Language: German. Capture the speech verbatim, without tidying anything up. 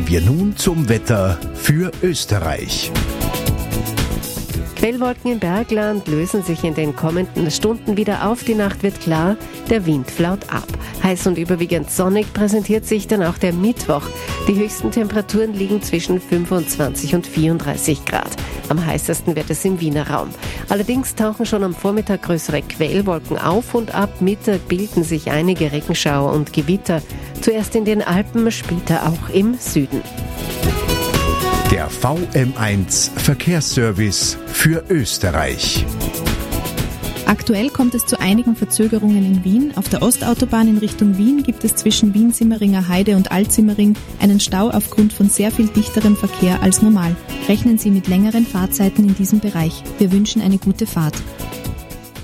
Kommen wir nun zum Wetter für Österreich. Quellwolken im Bergland lösen sich in den kommenden Stunden wieder auf. Die Nacht wird klar, der Wind flaut ab. Heiß und überwiegend sonnig präsentiert sich dann auch der Mittwoch. Die höchsten Temperaturen liegen zwischen fünfundzwanzig und vierunddreißig Grad. Am heißesten wird es im Wiener Raum. Allerdings tauchen schon am Vormittag größere Quellwolken auf und ab Mittag bilden sich einige Regenschauer und Gewitter. Zuerst in den Alpen, später auch im Süden. Der V M eins Verkehrsservice für Österreich. Aktuell kommt es zu einigen Verzögerungen in Wien. Auf der Ostautobahn in Richtung Wien gibt es zwischen Wien-Simmeringer Heide und Alt-Simmering einen Stau aufgrund von sehr viel dichterem Verkehr als normal. Rechnen Sie mit längeren Fahrzeiten in diesem Bereich. Wir wünschen eine gute Fahrt.